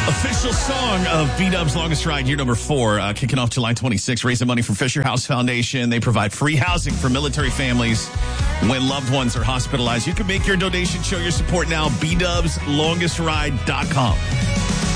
Official song of B-Dub's Longest Ride, year number 4, kicking off July 26th, raising money for Fisher House Foundation. They provide free housing for military families when loved ones are hospitalized. You can make your donation, show your support now, bdubslongestride.com.